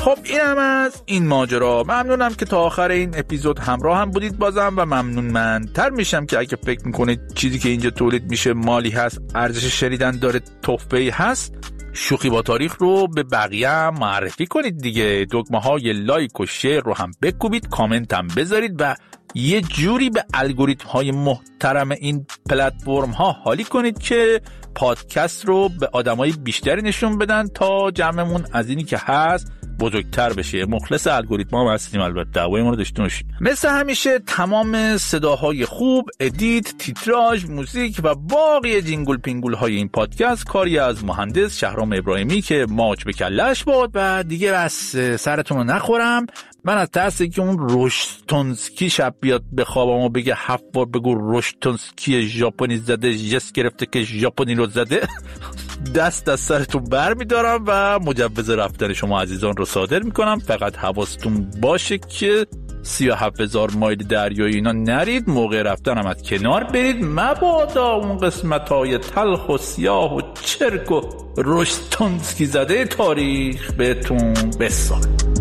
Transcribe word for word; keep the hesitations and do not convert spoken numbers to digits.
خب این هم از این ماجرا. ممنونم که تا آخر این اپیزود همراه هم بودید بازم و ممنونمندتر میشم که اگه فکر میکنید چیزی که اینجا تولید میشه مالی هست، ارزش شنیدن داره، تحفه‌ای هست، شوخی با تاریخ رو به بقیه هم معرفی کنید دیگه. دکمه های لایک و شیر رو هم بکوبید، کامنت هم بذارید و یه جوری به الگوریتم های محترم این پلتفرم ها حالی کنید که پادکست رو به آدمای بیشتری نشون بدن تا جمعمون از اینی که هست بزرگتر بشه. مخلص الگوریتم ها هستیم، البته دعوای ما رو داشته باشید. مثل همیشه تمام صداهای خوب، ادیت، تیتراژ، موزیک و باقی جینگل پینگول های این پادکست کاری از مهندس شهرام ابراهیمی که ماچ به کلش بود. و دیگه بس سرتون رو نخورم، من از ترس که اون روشتونسکی شب بیاد به خوابم و بگه هفت بار بگو روشتونسکی ژاپنی زده، جس گرفته که ژاپنی رو زده، دست از سرتون بر میدارم و مجوز رفتن شما عزیزان رو صادر میکنم. فقط حواستون باشه که سی و هفت هزار مایل دریایی اینا نرید، موقع رفتن هم از کنار برید، مبادا اون قسمت های تلخ و سیاه و چرک و روشتونسکی زده تاریخ بهتون بسازه.